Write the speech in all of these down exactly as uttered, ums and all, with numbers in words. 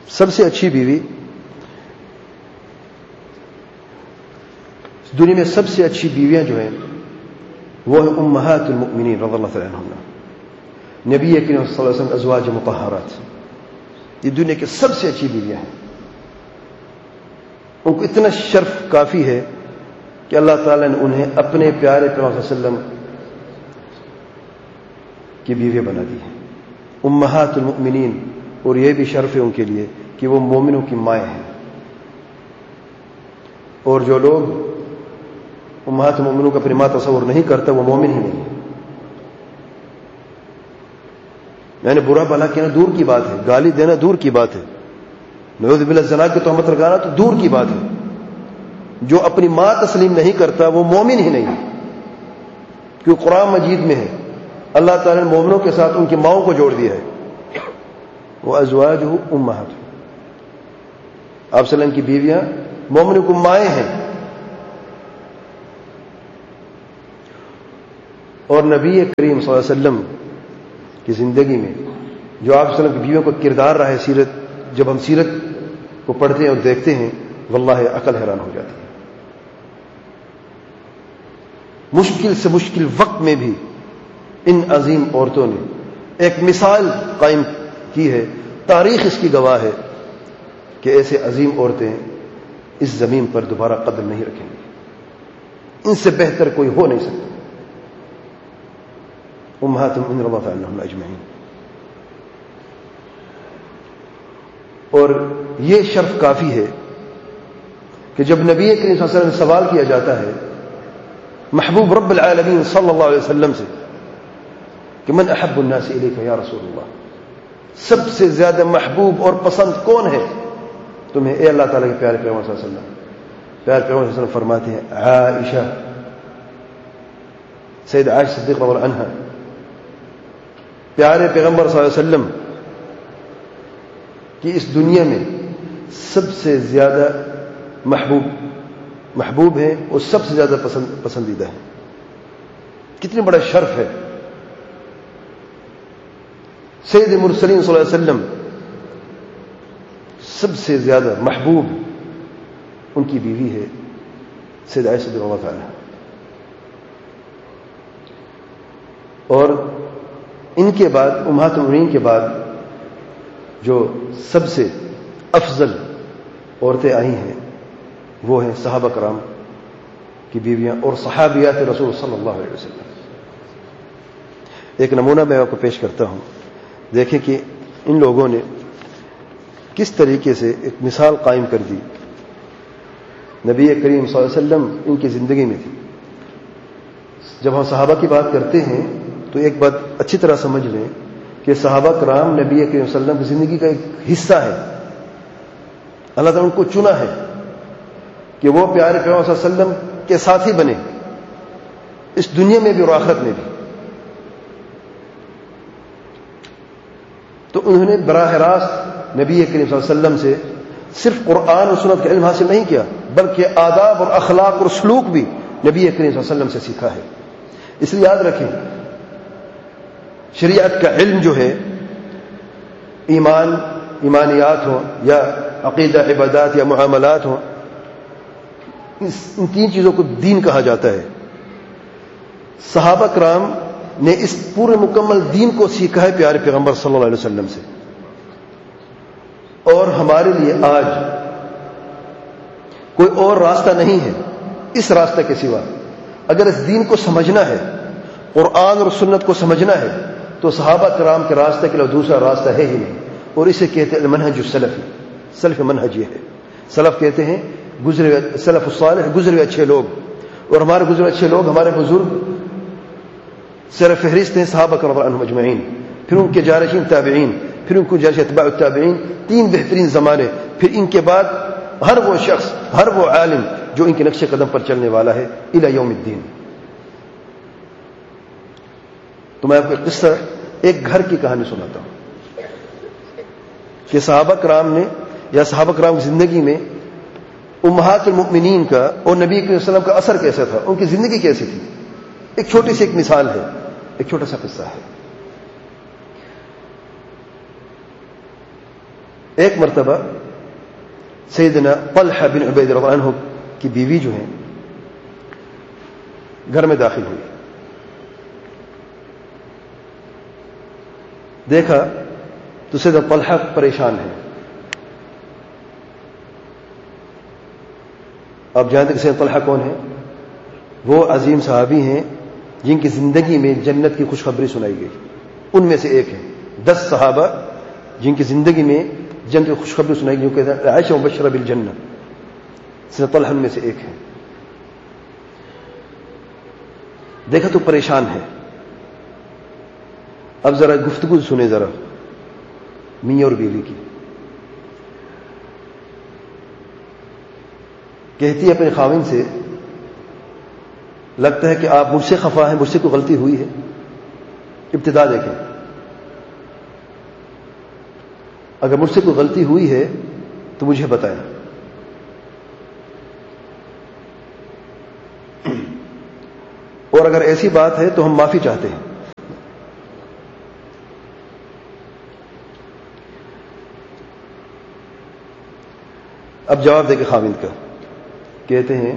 سب سے اچھی بیوی، دنیا میں سب سے اچھی بیویاں جو ہیں وہ ہیں امہات المؤمنین رضی اللہ تعالی عنہم، نبی کریم صلی اللہ علیہ وسلم ازواج مطہرات، یہ دنیا کی سب سے اچھی بیویاں ہیں. ان کو اتنا شرف کافی ہے کہ اللہ تعالیٰ نے انہیں اپنے پیارے پیغمبر صلی اللہ علیہ وسلم کی بیویاں بنا دی ہیں امہات المؤمنین. اور یہ بھی شرف ہے ان کے لیے کہ وہ مومنوں کی مائیں ہیں. اور جو لوگ امہات المؤمنوں کا اپنی ماں تصور نہیں کرتا وہ مومن ہی نہیں ہے. یعنی برا بھلا کہنا دور کی بات ہے، گالی دینا دور کی بات ہے، نعوذ باللہ زنا کی تہمت لگانا تو دور کی بات ہے. جو اپنی ماں تسلیم نہیں کرتا وہ مومن ہی نہیں ہے. کیونکہ قرآن مجید میں ہے اللہ تعالیٰ نے مومنوں کے ساتھ ان کی ماؤں کو جوڑ دیا ہے. وہ ازواجہ امہات، آپ صلی اللہ علیہ وسلم کی بیویاں مومنوں کو مائیں ہیں. اور نبی کریم صلی اللہ علیہ وسلم کی زندگی میں جو آپ صلی اللہ علیہ وسلم کی بیویوں کا کردار رہا ہے، سیرت، جب ہم سیرت کو پڑھتے ہیں اور دیکھتے ہیں واللہ عقل حیران ہو جاتی ہے. مشکل سے مشکل وقت میں بھی ان عظیم عورتوں نے ایک مثال قائم کی ہے. تاریخ اس کی گواہ ہے کہ ایسے عظیم عورتیں اس زمین پر دوبارہ قدم نہیں رکھیں گی. ان سے بہتر کوئی ہو نہیں سکتا. امہات المؤمنین رضی اللہ عنہم اجمعین. اور یہ شرف کافی ہے کہ جب نبی کریم صلی اللہ علیہ وسلم سے سوال کیا جاتا ہے محبوب رب العالمین صلی اللہ علیہ وسلم سے کہ من احب الناس الیک یا رسول اللہ، سب سے زیادہ محبوب اور پسند کون ہے تمہیں اے اللہ تعالیٰ کے پیارے پیغمبر صلی اللہ علیہ وسلم؟ پیارے پیغمبر صلی اللہ علیہ وسلم فرماتے ہیں عائشہ، سید عائشہ صدیقہ رضی اللہ عنہا. پیارے پیغمبر صلی اللہ علیہ وسلم کی اس دنیا میں سب سے زیادہ محبوب محبوب ہیں اور سب سے زیادہ پسند پسندیدہ ہیں. کتنی بڑا شرف ہے. سید مرسلین صلی اللہ علیہ وسلم سب سے زیادہ محبوب ان کی بیوی ہے سید عائشہ رضی اللہ تعالی. اور ان کے بعد امہات المؤمنین کے بعد جو سب سے افضل عورتیں آئی ہیں وہ ہیں صحابہ کرام کی بیویاں اور صحابیات رسول صلی اللہ علیہ وسلم. ایک نمونہ میں آپ کو پیش کرتا ہوں. دیکھیں کہ ان لوگوں نے کس طریقے سے ایک مثال قائم کر دی. نبی کریم صلی اللہ علیہ وسلم ان کی زندگی میں تھی. جب ہم صحابہ کی بات کرتے ہیں تو ایک بات اچھی طرح سمجھ لیں کہ صحابہ کرام نبی کریم صلی اللہ علیہ وسلم کی زندگی کا ایک حصہ ہے. اللہ تعالیٰ نے ان کو چنا ہے کہ وہ پیارے پیغمبر صلی اللہ علیہ وسلم کے ساتھی بنے اس دنیا میں بھی اور آخرت میں بھی. تو انہوں نے براہ راست نبی کریم صلی اللہ علیہ وسلم سے صرف قرآن اور سنت کا علم حاصل نہیں کیا بلکہ آداب اور اخلاق اور سلوک بھی نبی کریم صلی اللہ علیہ وسلم سے سیکھا ہے. اس لیے یاد رکھیں شریعت کا علم جو ہے ایمان ایمانیات ہوں یا عقیدہ عبادات یا معاملات ہوں، ان تین چیزوں کو دین کہا جاتا ہے. صحابہ کرام نے اس پورے مکمل دین کو سیکھا ہے پیارے پیغمبر صلی اللہ علیہ وسلم سے. اور ہمارے لیے آج کوئی اور راستہ نہیں ہے اس راستہ کے سوا. اگر اس دین کو سمجھنا ہے، قرآن اور سنت کو سمجھنا ہے، تو صحابہ کرام کے راستے کے علاوہ دوسرا راستہ ہے ہی نہیں. اور اسے کہتے ہیں المنہج السلفی. سلف منہج یہ ہے. سلف کہتے ہیں گزرے سلف الصالح، گزرے اچھے لوگ. اور ہمارے گزرے اچھے لوگ، ہمارے بزرگ سر فہرست ہیں صحابہ کرام عنہم اجمعین، پھر ان کے جارحین تابعین، پھر ان کو جارح اتباع التابعین. تین بہترین زمانے. پھر ان کے بعد ہر وہ شخص، ہر وہ عالم جو ان کے نقش قدم پر چلنے والا ہے الی یوم الدین. تو میں آپ کو ایک قصہ، ایک گھر کی کہانی سناتا ہوں کہ صحابہ کرام نے یا صحابہ کرام کی زندگی میں امہات المؤمنین کا اور نبی کریم صلی اللہ علیہ وسلم کا اثر کیسا تھا، ان کی زندگی کیسی تھی. ایک چھوٹی سی ایک مثال ہے، ایک چھوٹا سا قصہ ہے. ایک مرتبہ سیدنا طلحہ بن عبید رضی اللہ عنہ کی بیوی جو ہیں گھر میں داخل ہوئی. دیکھا تو سیدنا طلحہ پریشان ہے. آپ جانتے ہیں کہ سیدنا طلحہ کون ہے؟ وہ عظیم صحابی ہیں جن کی زندگی میں جنت کی خوشخبری سنائی گئی. ان میں سے ایک ہے. دس صحابہ جن کی زندگی میں جنت کی خوشخبری سنائی گئی، جو کہتے ہیں عائشہ مبشرہ بالجنہ، سیدنا طلحہ ان میں سے ایک ہے. دیکھا تو پریشان ہے. اب ذرا گفتگو سنیں ذرا میاں اور بیوی کی. کہتی ہے اپنے خاوند سے، لگتا ہے کہ آپ مجھ سے خفا ہیں، مجھ سے کوئی غلطی ہوئی ہے. ابتدا دیکھیں، اگر مجھ سے کوئی غلطی ہوئی ہے تو مجھے بتائیں. اور اگر ایسی بات ہے تو ہم معافی چاہتے ہیں. اب جواب دے کے خاوند کا کہتے ہیں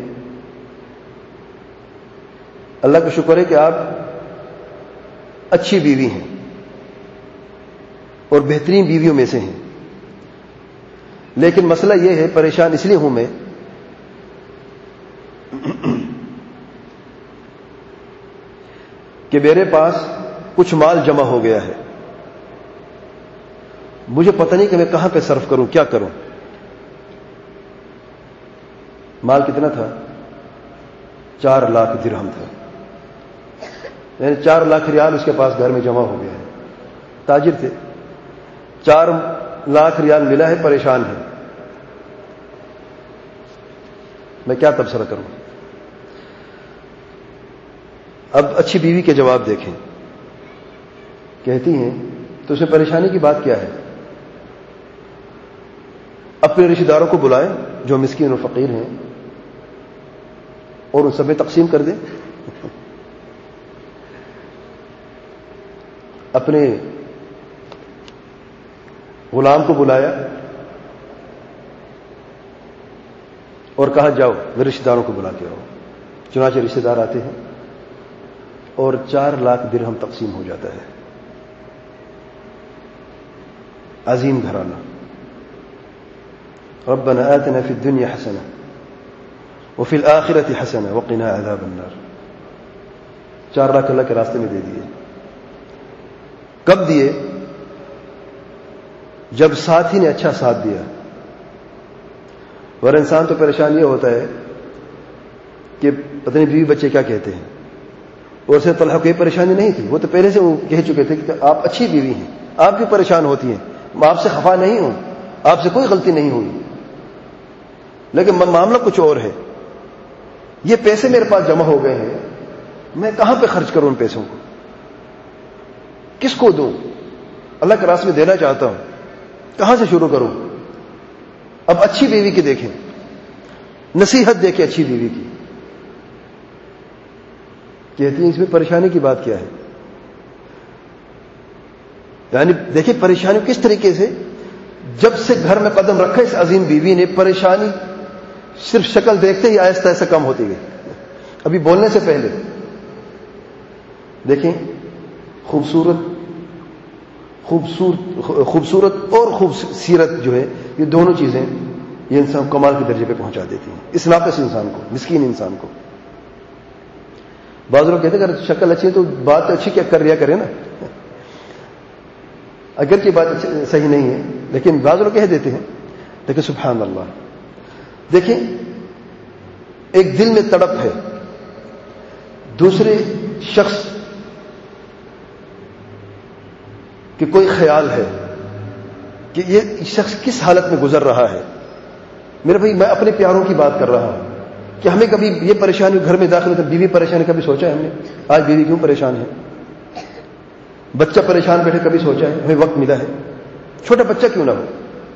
اللہ کا شکر ہے کہ آپ اچھی بیوی ہیں اور بہترین بیویوں میں سے ہیں، لیکن مسئلہ یہ ہے، پریشان اس لیے ہوں میں کہ میرے پاس کچھ مال جمع ہو گیا ہے. مجھے پتہ نہیں کہ میں کہاں پہ صرف کروں، کیا کروں. مال کتنا تھا؟ چار لاکھ درہم تھا. یعنی چار لاکھ ریال اس کے پاس گھر میں جمع ہو گیا ہے. تاجر تھے، چار لاکھ ریال ملا ہے، پریشان ہے. میں کیا تبصرہ کروں؟ اب اچھی بیوی کے جواب دیکھیں. کہتی ہیں تو اس میں پریشانی کی بات کیا ہے؟ اپنے رشتہ داروں کو بلائیں جو مسکین اور فقیر ہیں اور ان سب میں تقسیم کر دیں. اپنے غلام کو بلایا اور کہا جاؤ میرے رشتہ داروں کو بلا کے آؤ. چنانچہ رشتہ دار آتے ہیں اور چار لاکھ درہم تقسیم ہو جاتا ہے. عظیم گھرانہ. ربنا آتنا فی الدنیا حسنہ وفی الآخرۃ حسنہ وقنا عذاب النار. چار لاکھ اللہ کے راستے میں دے دیے. کب دیے؟ جب ساتھی نے اچھا ساتھ دیا. اور انسان تو پریشان یہ ہوتا ہے کہ پتہ نہیں بیوی بچے کیا کہتے ہیں. اور سے طلحہ کوئی پریشانی نہیں تھی، وہ تو پہلے سے وہ کہہ چکے تھے کہ آپ اچھی بیوی ہیں، آپ بھی پریشان ہوتی ہیں، میں آپ سے خفا نہیں ہوں، آپ سے کوئی غلطی نہیں ہوئی، لیکن معاملہ کچھ اور ہے. یہ پیسے میرے پاس جمع ہو گئے ہیں، میں کہاں پہ خرچ کروں ان پیسوں کو؟ کس کو دوں؟ اللہ کے راستے میں دینا چاہتا ہوں، کہاں سے شروع کروں؟ اب اچھی بیوی کی دیکھیں، نصیحت دیکھیں اچھی بیوی کی. کہتی ہیں اس میں پریشانی کی بات کیا ہے؟ یعنی دیکھیں پریشانی کس طریقے سے، جب سے گھر میں قدم رکھا اس عظیم بیوی نے، پریشانی صرف شکل دیکھتے ہی آہستہ آہستہ کم ہوتی گئی. ابھی بولنے سے پہلے دیکھیں خوبصورت خوبصورت خوبصورت اور خوبصیرت جو ہے، یہ دونوں چیزیں یہ انسان کمال کے درجے پہ پہنچا دیتی ہیں اس ناقص انسان کو، مسکین انسان کو. بعض لوگ کہتے ہیں اگر شکل اچھی ہے تو بات اچھی کیا کر رہا کرے نا، اگرچہ بات صحیح نہیں ہے لیکن بعض لوگ کہہ دیتے ہیں. لیکن سبحان اللہ، دیکھیں ایک دل میں تڑپ ہے، دوسرے شخص کہ کوئی خیال ہے کہ یہ شخص کس حالت میں گزر رہا ہے. میرے بھائی میں اپنے پیاروں کی بات کر رہا ہوں کہ ہمیں کبھی یہ پریشانی گھر میں داخل ہوتا ہے، بیوی پریشانی کبھی سوچا ہے ہم نے آج بیوی کیوں پریشان ہے؟ بچہ پریشان بیٹھے کبھی سوچا ہے ہمیں وقت ملا ہے؟ چھوٹا بچہ کیوں نہ ہو.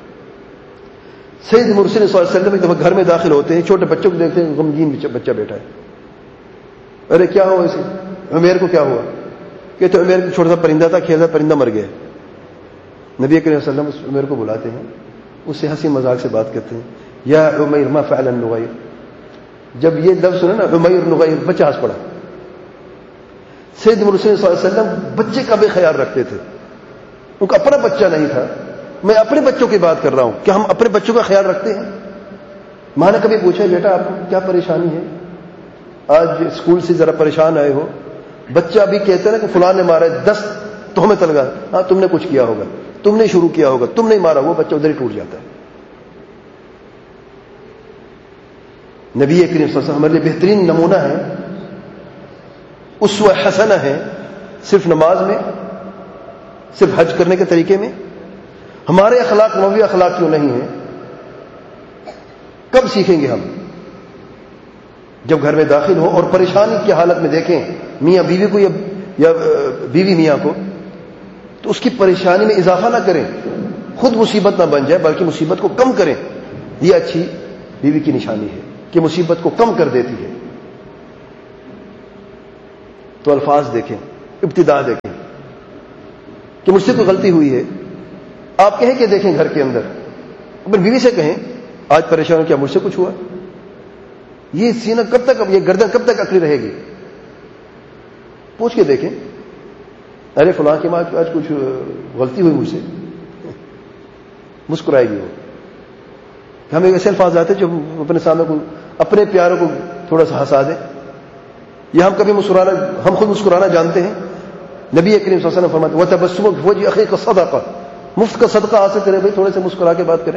سید مرسل صلی اللہ علیہ وسلم ایک دفعہ گھر میں داخل ہوتے ہیں، چھوٹے بچوں کو دیکھتے ہیں، غمگین بچہ بیٹھا ہے. ارے کیا ہوا اسے؟ عمیر کو کیا ہوا؟ کہتے عمیر چھوٹا سا پرندہ تھا، کھیلتا پرندہ مر گیا. نبی کریم صلی اللہ علیہ وسلم عمیر کو بلاتے ہیں اس سے ہنسی مذاق سے بات کرتے ہیں، یا عمیر ما فعل النغیر. جب یہ لفظ سنا نا عمیر نغیر، بچہ ہنس پڑا. سیدنا رسول صلی اللہ علیہ وسلم بچے کا بھی خیال رکھتے تھے، ان کا اپنا بچہ نہیں تھا. میں اپنے بچوں کی بات کر رہا ہوں، کیا ہم اپنے بچوں کا خیال رکھتے ہیں؟ ماں نے کبھی پوچھا بیٹا آپ کو کیا پریشانی ہے؟ آج اسکول سے ذرا پریشان آئے ہو، بچہ بھی کہتا ہے نا کہ فلاں نے مارا ہے، دس تہمت لگا، ہاں تم نے کچھ کیا ہوگا، تم نے شروع کیا ہوگا، تم نے مارا، وہ بچہ ادھر ہی ٹوٹ جاتا ہے. نبی کریم صلی اللہ علیہ وسلم ہمارے لیے بہترین نمونہ ہے، اسوہ حسنہ ہے. صرف نماز میں، صرف حج کرنے کے طریقے میں ہمارے اخلاق نبوی اخلاق کیوں نہیں ہیں؟ کب سیکھیں گے ہم؟ جب گھر میں داخل ہو اور پریشانی کی حالت میں دیکھیں میاں بیوی کو یا بیوی میاں کو، تو اس کی پریشانی میں اضافہ نہ کریں، خود مصیبت نہ بن جائے بلکہ مصیبت کو کم کریں. یہ اچھی بیوی کی نشانی ہے کہ مصیبت کو کم کر دیتی ہے. تو الفاظ دیکھیں، ابتدا دیکھیں کہ مجھ سے کوئی غلطی ہوئی ہے. آپ کہیں کہ دیکھیں گھر کے اندر اپنی بیوی سے کہیں آج پریشان ہو، کیا مجھ سے کچھ ہوا؟ یہ سینہ کب تک، یہ گردن کب تک اکڑی رہے گی؟ پوچھ کے دیکھیں، ارے فلاں کی ماں آج کچھ غلطی ہوئی مجھ سے، مسکرائے گی وہ. ہمیں ایسے الفاظ آتے جو اپنے سامنے کو، اپنے پیاروں کو تھوڑا سا ہنسا دیں. یا ہم کبھی مسکرانا، ہم خود مسکرانا جانتے ہیں. نبی کریم صلی اللہ علیہ وسلم فرماتے وَتَبَسُّمُكَ فِي وَجْهِ أَخِيكَ صَدَقَةٌ، مفت کا صدقہ حاصل کریں بھائی، تھوڑے سے مسکرا کے بات کریں.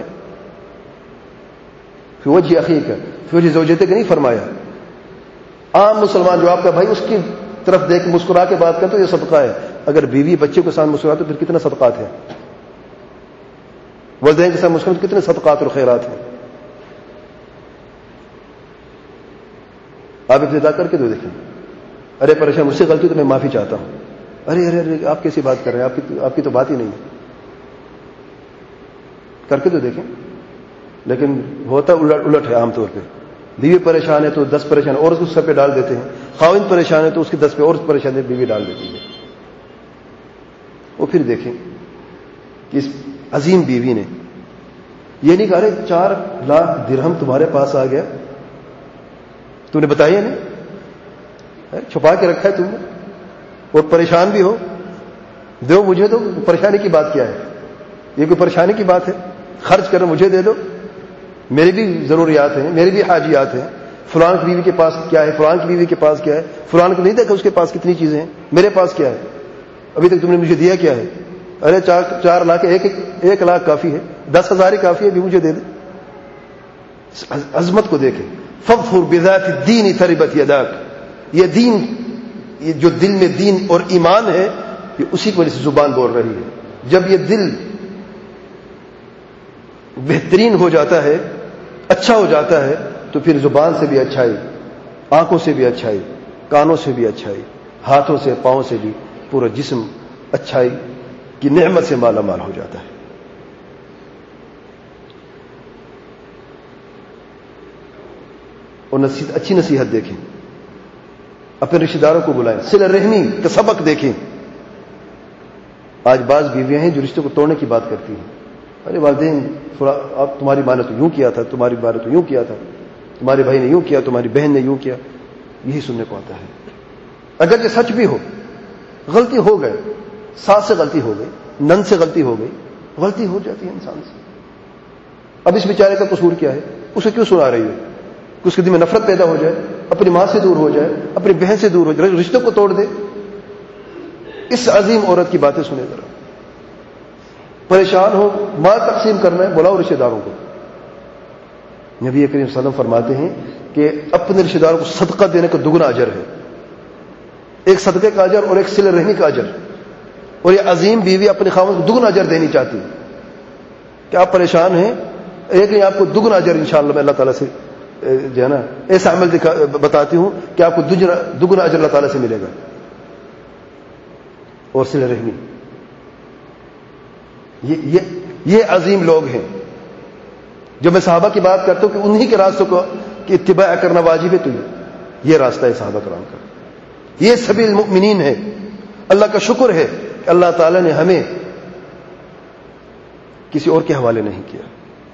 فی وجہ اخیک، فی وجہ زوجتک نہیں فرمایا. عام مسلمان جو آپ کا بھائی، اس کی طرف دیکھ مسکرا کے بات کرے تو یہ صدقہ ہے. اگر بیوی بچے کے ساتھ مسکرا تو پھر کتنے صدقات ہیں؟ والدین کے ساتھ مسکرا تو کتنے صدقات اور خیرات ہیں؟ آپ ابتدا کر کے تو دیکھیں، ارے پریشان مجھ سے غلطی تو میں معافی چاہتا ہوں. ارے ارے ارے آپ کیسی بات کر رہے ہیں، آپ کی آپ کی تو بات ہی نہیں ہے. کر کے تو دیکھیں. لیکن ہوتا الٹ الٹ ہے. عام طور پہ بیوی پریشان ہے تو دس پریشان اور اس سر پہ ڈال دیتے ہیں، خاوند پریشان ہے تو اس کی دس پہ اور پریشانی بیوی ڈال دیتی ہے. وہ پھر دیکھیں کہ اس عظیم بیوی نے یہ نہیں کہا ارے چار لاکھ درہم تمہارے پاس آ گیا، تم نے بتایا نہیں، چھپا کے رکھا ہے تم نے، اور پریشان بھی ہو، دو مجھے دو. پریشانی کی بات کیا ہے؟ یہ کوئی پریشانی کی بات ہے؟ خرچ کرو مجھے دے دو، میری بھی ضروریات ہیں، میری بھی حاجیات ہیں. فلان کی بیوی کے پاس کیا ہے، فلان کی بیوی کے پاس کیا ہے، فلان کو نہیں دیکھا اس کے پاس کتنی چیزیں ہیں، میرے پاس کیا ہے، ابھی تک تم نے مجھے دیا کیا ہے؟ ارے چار چار لاکھ، ایک ایک لاکھ کافی ہے، دس ہزار ہی کافی ہے، بھی مجھے دے دے. عظمت کو دیکھیں. فَاظْفُرْ بِذَاتِ الدِّينِ تَرِبَتْ يَدَاكَ. یہ دین، یہ جو دل میں دین اور ایمان ہے، یہ اسی کی وجہ سے زبان بول رہی ہے. جب یہ دل بہترین ہو جاتا ہے، اچھا ہو جاتا ہے، تو پھر زبان سے بھی اچھائی، آنکھوں سے بھی اچھائی، کانوں سے بھی اچھائی، ہاتھوں سے پاؤں سے بھی، پورا جسم اچھائی کی نعمت سے مالا مال ہو جاتا ہے. اور نصیحت، اچھی نصیحت دیکھیں، اپنے رشتہ داروں کو بلائیں، صلہ رحمی کا سبق دیکھیں. آج بعض بیویاں ہیں جو رشتے کو توڑنے کی بات کرتی ہیں. ارے والدین تھوڑا، آپ تمہاری ماں نے تو یوں کیا تھا، تمہاری ماں نے تو یوں کیا تھا، تمہارے بھائی نے یوں کیا، تمہاری بہن نے یوں کیا. یہی سننے کو آتا ہے. اگر یہ سچ بھی ہو، غلطی ہو گئے، ساس سے غلطی ہو گئی، نند سے غلطی ہو گئی، غلطی ہو جاتی ہے انسان سے. اب اس بیچارے کا قصور کیا ہے؟ اسے کیوں سنا رہی ہے؟ کہ اس کے دل میں نفرت پیدا ہو جائے، اپنی ماں سے دور ہو جائے، اپنی بہن سے دور ہو جائے، رشتوں کو توڑ دے. اس عظیم عورت کی باتیں سنے ذرا. پریشان ہو، مال تقسیم کرنا ہے، بلاؤ رشتہ داروں کو. نبی کریم صلی اللہ علیہ وسلم فرماتے ہیں کہ اپنے رشتہ داروں کو صدقہ دینے کا دگنا اجر ہے. ایک صدقے کا اجر اور ایک صلہ رحمی کا اجر. اور یہ عظیم بیوی اپنے خاوند کو دگنا اجر دینی چاہتی ہے کہ آپ پریشان ہیں، ایک نہیں آپ کو دگنا اجر انشاءاللہ میں اللہ تعالیٰ سے جو ہے نا ایسا عمل دکھا بتاتی ہوں کہ آپ کو دگنا اجر اللہ تعالیٰ سے ملے گا. اور صلہ رحمی، یہ یہ یہ عظیم لوگ ہیں. جب میں صحابہ کی بات کرتا ہوں کہ انہی کے راستوں کو کی اتباع کرنا واجب ہے، تو یہ راستہ ہے صحابہ کرام کا، یہ سبیل المؤمنین ہے. اللہ کا شکر ہے کہ اللہ تعالیٰ نے ہمیں کسی اور کے حوالے نہیں کیا.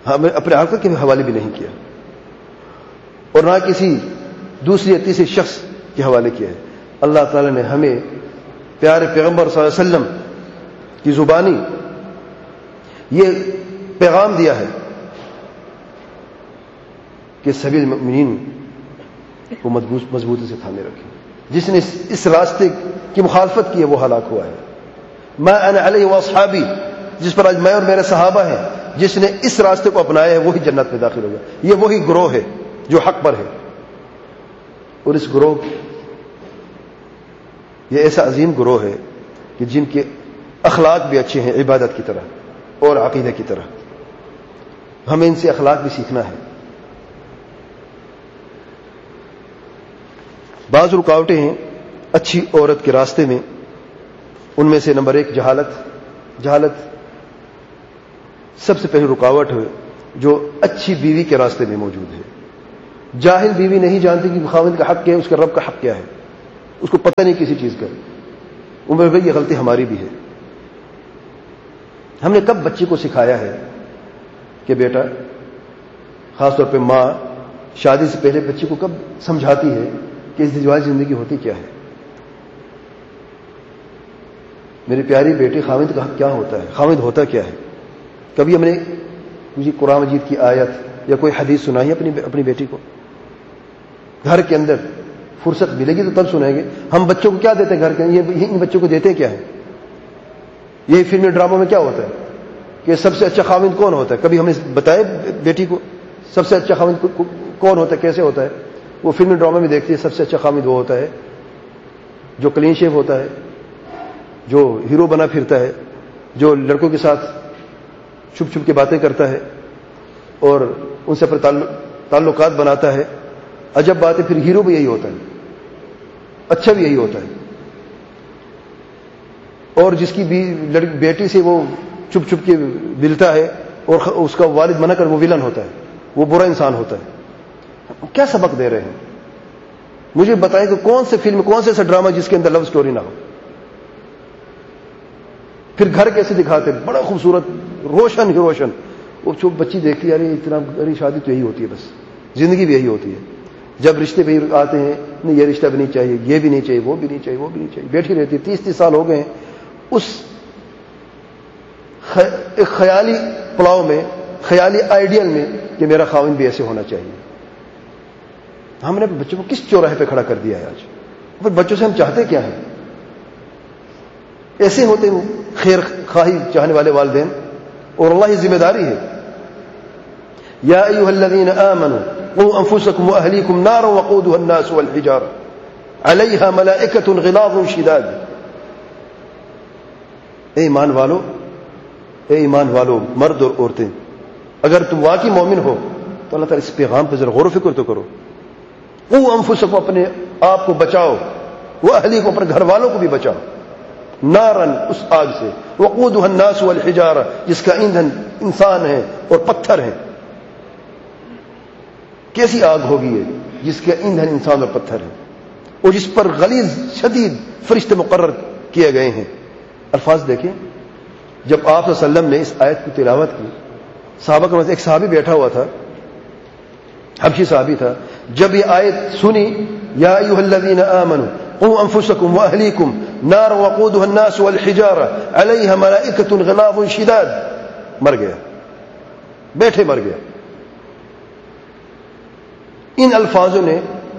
ہمیں اپنے عقل کے حوالے بھی نہیں کیا اور نہ کسی دوسری یا تیسری شخص کے حوالے کیا ہے. اللہ تعالیٰ نے ہمیں پیارے پیغمبر صلی اللہ علیہ وسلم کی زبانی یہ پیغام دیا ہے کہ سبیل المؤمنین کو مضبوطی سے تھامے رکھیں. جس نے اس راستے کی مخالفت کی ہے وہ ہلاک ہوا ہے. ما انا علیہ واصحابی، جس پر آج میں اور میرے صحابہ ہیں، جس نے اس راستے کو اپنایا ہے وہی جنت میں داخل ہوگا. یہ وہی گروہ ہے جو حق پر ہے، اور اس گروہ یہ ایسا عظیم گروہ ہے کہ جن کے اخلاق بھی اچھے ہیں عبادت کی طرح اور عقیدہ کی طرح. ہمیں ان سے اخلاق بھی سیکھنا ہے. بعض رکاوٹیں ہیں اچھی عورت کے راستے میں. ان میں سے نمبر ایک جہالت. جہالت سب سے پہلی رکاوٹ ہے جو اچھی بیوی کے راستے میں موجود ہے. جاہل بیوی نہیں جانتی کہ خاوند کا حق کیا ہے، اس کا رب کا حق کیا ہے، اس کو پتہ نہیں کسی چیز کا. عمر بھائی یہ غلطی ہماری بھی ہے. ہم نے کب بچے کو سکھایا ہے کہ بیٹا، خاص طور پہ ماں شادی سے پہلے بچے کو کب سمجھاتی ہے کہ ازدواج زندگی ہوتی کیا ہے؟ میری پیاری بیٹی، خاوند کا حق کیا ہوتا ہے، خاوند ہوتا کیا ہے؟ کبھی ہم نے مجھے قرآن مجید کی آیت یا کوئی حدیث سنائی اپنی اپنی بیٹی کو؟ گھر کے اندر فرصت ملے گی تو تب سنائیں گے. ہم بچوں کو کیا دیتے ہیں گھر کے اندر؟ یہ ان بچوں کو دیتے کیا ہے؟ یہی فلمی ڈراموں میں کیا ہوتا ہے کہ سب سے اچھا خاوند کون ہوتا ہے؟ کبھی ہمیں بتائے بیٹی کو سب سے اچھا خاوند کون ہوتا ہے، کیسے ہوتا ہے؟ وہ فلمی ڈرامے میں دیکھتی ہے سب سے اچھا خاوند وہ ہوتا ہے جو کلین شیو ہوتا ہے، جو ہیرو بنا پھرتا ہے، جو لڑکوں کے ساتھ چھپ چھپ کے باتیں کرتا ہے اور ان سے اپنے تعلقات بناتا ہے. عجب بات ہے، پھر ہیرو بھی یہی ہوتا ہے، اچھا بھی یہی ہوتا ہے. اور جس کی بیٹی سے وہ چھپ چھپ کے ملتا ہے اور اس کا والد منع کر، وہ ویلن ہوتا ہے، وہ برا انسان ہوتا ہے. کیا سبق دے رہے ہیں؟ مجھے بتائیں کہ کون سے فلم، کون سے ایسا ڈرامہ جس کے اندر لو سٹوری نہ ہو؟ پھر گھر کیسے دکھاتے؟ بڑا خوبصورت روشن ہی روشن. وہ جو بچی دیکھتی ہے، ارے اتنا ارے شادی تو یہی ہوتی ہے، بس زندگی بھی یہی ہوتی ہے. جب رشتے بھی آتے ہیں، نہیں یہ رشتہ بھی نہیں چاہیے، یہ بھی نہیں چاہیے، وہ بھی نہیں چاہیے، وہ بھی نہیں چاہیے، بیٹھی رہتی ہے. تیس تیس سال ہو گئے ہیں اس ایک خیالی پلاؤ میں، خیالی آئیڈیل میں کہ میرا خاوند بھی ایسے ہونا چاہیے. ہم نے بچوں کو کس چوراہے پہ کھڑا کر دیا ہے آج؟ پھر بچوں سے ہم چاہتے کیا ہیں؟ ایسے ہوتے ہیں خیر خواہی چاہنے والے والدین، اور اللہ کی ذمہ داری ہے. یا ایھا الذین آمنوا قوا انفسکم واہلیکم نارا وقودها الناس والحجارہ علیہا ملائکۃ غلاظ شداد. اے ایمان والو، اے ایمان والو، مرد اور عورتیں، اگر تم واقعی مومن ہو تو اللہ تعالیٰ اس پیغام پہ ذرا غور و فکر تو کرو. قوا انفسکم، اپنے آپ کو بچاؤ، واہلیکم، اپنے گھر والوں کو بھی بچاؤ، نارن، اس آگ سے، وقودها الناس والحجارہ، جس کا ایندھن انسان ہے اور پتھر ہیں. کیسی آگ ہوگی یہ جس کا ایندھن انسان اور پتھر ہے، اور جس پر غلیظ شدید فرشتے مقرر کیے گئے ہیں. الفاظ دیکھیں. جب آپ صلی اللہ علیہ وسلم نے اس آیت کی تلاوت کی، صحابہ کا ایک صحابی بیٹھا ہوا تھا، حبشی صحابی تھا. جب یہ آیت سنی، یا ایھا الذین آمنوا قوا انفسکم واہلیکم نارا وقودها الناس والحجارہ علیہا ملائکۃ غلاظ شداد، مر گیا، بیٹھے مر گیا. ان الفاظوں نے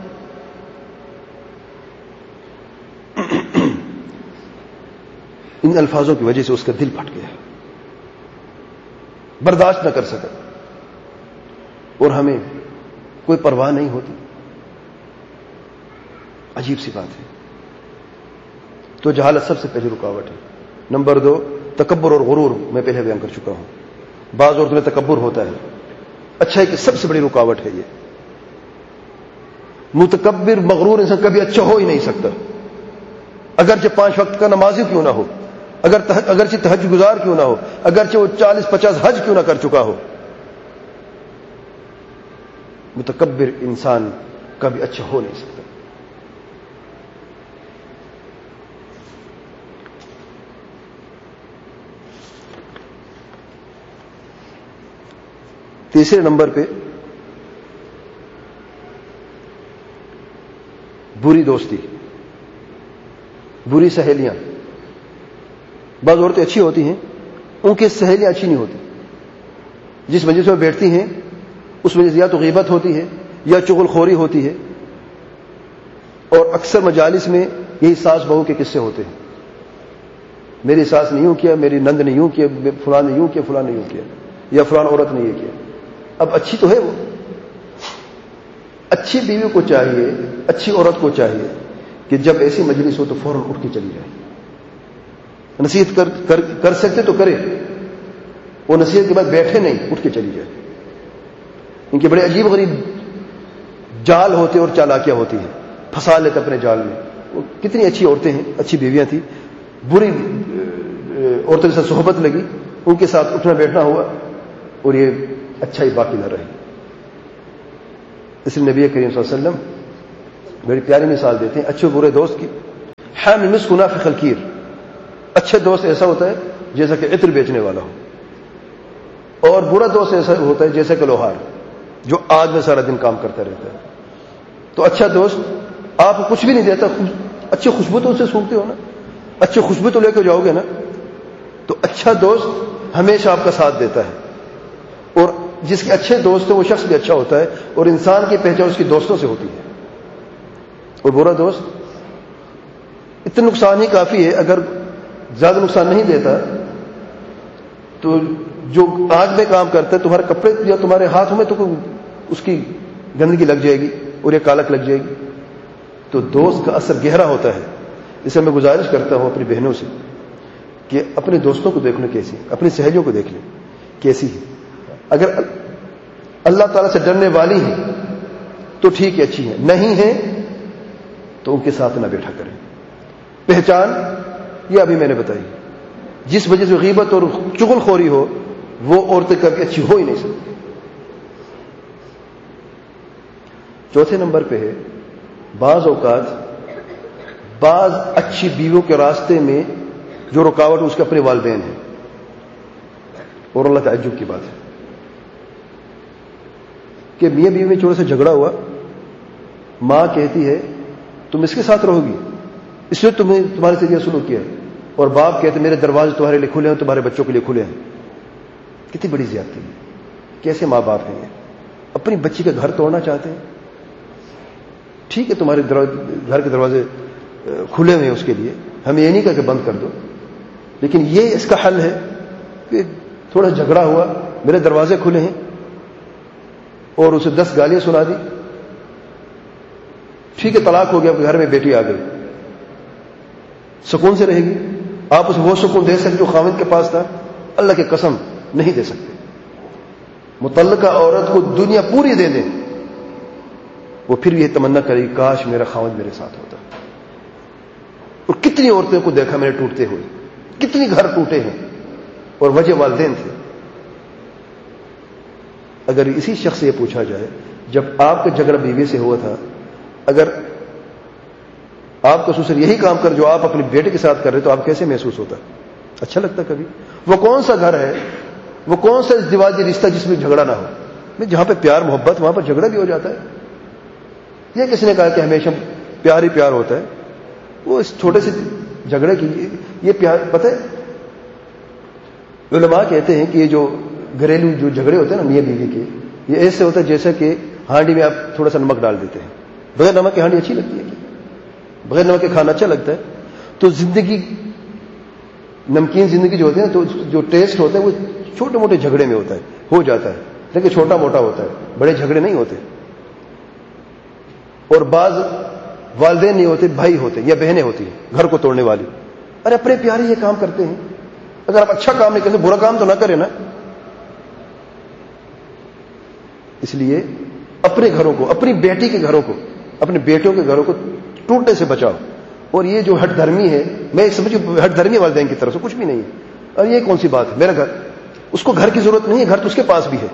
ان الفاظوں کی وجہ سے اس کا دل پھٹ گیا، برداشت نہ کر سکا. اور ہمیں کوئی پرواہ نہیں ہوتی. عجیب سی بات ہے. تو جہالت سب سے پہلی رکاوٹ ہے. نمبر دو، تکبر اور غرور. میں پہلے بیان کر چکا ہوں، بعض عورتوں میں تکبر ہوتا ہے. اچھا ہے کہ سب سے بڑی رکاوٹ ہے یہ. متکبر مغرور انسان کبھی اچھا ہو ہی نہیں سکتا، اگرچہ پانچ وقت کا نمازی کیوں نہ ہو، اگر اگرچہ تہجد گزار کیوں نہ ہو، اگرچہ وہ چالیس پچاس حج کیوں نہ کر چکا ہو. متکبر انسان کبھی اچھا ہو نہیں سکتا. تیسرے نمبر پہ بری دوستی، بری سہیلیاں. بعض عورتیں اچھی ہوتی ہیں، ان کی سہیلیاں اچھی نہیں ہوتی. جس مجلس میں بیٹھتی ہیں اس وجہ سے یا تو غیبت ہوتی ہے یا چغل خوری ہوتی ہے. اور اکثر مجالس میں یہی ساس بہو کے قصے ہوتے ہیں. میری ساس نے یوں کیا، میری نند نے یوں کیا، فلاں نے یوں کیا، فلاں نے یوں کیا، یا فلاں عورت نے یہ کیا. اب اچھی تو ہے وہ. اچھی بیوی کو چاہیے، اچھی عورت کو چاہیے کہ جب ایسی مجلس ہو تو فوراً اٹھ کے چلی جائے. نصیحت کر کر, کر سکتے تو کرے، وہ نصیحت کے بعد بیٹھے نہیں، اٹھ کے چلی جائے. ان کے بڑے عجیب غریب جال ہوتے اور چالاکیاں ہوتی ہیں، پھنسا لیتے اپنے جال میں. وہ کتنی اچھی عورتیں ہیں، اچھی بیویاں تھیں، بری عورتوں کے ساتھ صحبت لگی، ان کے ساتھ اٹھنا بیٹھنا ہوا اور یہ اچھائی باقی نہ رہی. اس لیے نبی کریم صلی اللہ علیہ وسلم بڑی پیاری مثال دیتے ہیں اچھے برے دوست کی. حامل مسک نافخ الکیر، اچھا دوست ایسا ہوتا ہے جیسا کہ عطر بیچنے والا ہو، اور برا دوست ایسا ہوتا ہے جیسا کہ لوہار جو آگ میں سارا دن کام کرتا رہتا ہے. تو اچھا دوست آپ کو کچھ بھی نہیں دیتا، اچھی خوشبو تو اسے سونگتے ہو نا، اچھی خوشبو تو لے کے جاؤ گے نا. تو اچھا دوست ہمیشہ آپ کا ساتھ دیتا ہے، اور جس کے اچھے دوست ہیں وہ شخص بھی اچھا ہوتا ہے، اور انسان کی پہچان اس کے دوستوں سے ہوتی ہے. اور برا دوست اتنا نقصان ہی کافی ہے، اگر زیادہ نقصان نہیں دیتا تو جو آگ میں کام کرتا ہے تمہارے کپڑے یا تمہارے ہاتھوں میں تو اس کی گندگی لگ جائے گی اور یہ کالک لگ جائے گی. تو دوست کا اثر گہرا ہوتا ہے. اسے میں گزارش کرتا ہوں اپنی بہنوں سے کہ اپنے دوستوں کو دیکھ لیں کیسی، اپنی سہیلیوں کو دیکھ لیں کیسی ہے. اگر اللہ تعالیٰ سے ڈرنے والی ہیں تو ٹھیک ہے، اچھی ہیں، نہیں ہیں تو ان کے ساتھ نہ بیٹھا کریں. پہچان یہ ابھی میں نے بتائی، جس وجہ سے غیبت اور چغل خوری ہو وہ عورتیں کبھی اچھی ہو ہی نہیں سکتی. چوتھے نمبر پہ ہے بعض اوقات بعض اچھی بیویوں کے راستے میں جو رکاوٹ اس کے اپنے والدین ہیں. اور اللہ تعجب کی بات ہے کہ میاں بیوی میں چھوٹا سا جھگڑا ہوا، ماں کہتی ہے تم اس کے ساتھ رہو گی، اس نے تمہیں تمہارے سے یہ سلوک کیا، اور باپ کہتے میرے دروازے تمہارے لیے کھلے ہیں، تمہارے بچوں کے لیے کھلے ہیں. کتنی بڑی زیادتی ہے. کیسے ماں باپ ہیں یہ؟ اپنی بچی کا گھر توڑنا چاہتے ہیں. ٹھیک ہے تمہارے گھر کے دروازے کھلے ہوئے ہیں اس کے لیے، ہم یہ نہیں کہا کہ بند کر دو، لیکن یہ اس کا حل ہے کہ تھوڑا جھگڑا ہوا، میرے دروازے کھلے ہیں اور اسے دس گالیاں سنا دی، ٹھیک ہے طلاق ہو گیا، گھر میں بیٹی آ گئی، سکون سے رہے گی. آپ اسے وہ سکون دے سکتے جو خاوند کے پاس تھا؟ اللہ کی قسم نہیں دے سکتے. متعلقہ عورت کو دنیا پوری دے دیں وہ پھر یہ تمنا کرے گی کاش میرا خاوند میرے ساتھ ہوتا. اور کتنی عورتوں کو دیکھا میں نے ٹوٹتے ہوئے، کتنی گھر ٹوٹے ہیں اور وجہ والدین تھے. اگر اسی شخص سے یہ پوچھا جائے جب آپ کا جھگڑا بیوی سے ہوا تھا، اگر آپ کا سسر یہی کام کر جو آپ اپنے بیٹے کے ساتھ کر رہے تو آپ کیسے محسوس ہوتا؟ اچھا لگتا کبھی؟ وہ کون سا گھر ہے، وہ کون سا ازدواجی رشتہ جس میں جھگڑا نہ ہو؟ جہاں پہ پیار محبت وہاں پر جھگڑا بھی ہو جاتا ہے. یہ کس نے کہا کہ ہمیشہ پیار ہی پیار ہوتا ہے؟ وہ اس چھوٹے سے جھگڑے کی یہ پیار، پتہ ہے علماء کہتے ہیں کہ یہ جو گھریلو جو جھگڑے ہوتے ہیں نا میاں بیوی کے، یہ ایسے ہوتا ہے جیسا کہ ہانڈی میں آپ تھوڑا سا نمک ڈال دیتے ہیں. بغیر نمک کی ہانڈی اچھی لگتی ہے کہ بغیر نمک کے کھانا اچھا لگتا ہے؟ تو زندگی نمکین زندگی جو ہوتی ہے نا، تو جو ٹیسٹ ہوتا ہے وہ چھوٹے موٹے جھگڑے میں ہوتا ہے، ہو جاتا ہے، لیکن چھوٹا موٹا ہوتا ہے، بڑے جھگڑے نہیں ہوتے. اور بعض والدین نہیں ہوتے، بھائی ہوتے یا بہنیں ہوتی ہیں گھر کو توڑنے والی. ارے اپنے پیارے یہ کام کرتے ہیں، اگر آپ اچھا کام نہیں کرتے برا کام تو نہ کریں نا. اس لیے اپنے گھروں کو، اپنی بیٹی کے گھروں کو، اپنے بیٹوں کے گھروں کو ٹوٹنے سے بچاؤ. اور یہ جو ہٹ دھرمی ہے، میں سمجھوں ہٹ دھرمی والدین کی طرف سے کچھ بھی نہیں ہے. اور یہ کون سی بات ہے؟ میرا گھر، اس کو گھر کی ضرورت نہیں ہے، گھر تو اس کے پاس بھی ہے،